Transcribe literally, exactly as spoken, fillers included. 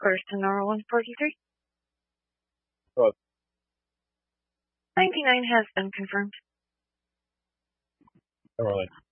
Quarters to Nora one forty-three. What? ninety-nine has been confirmed. All right.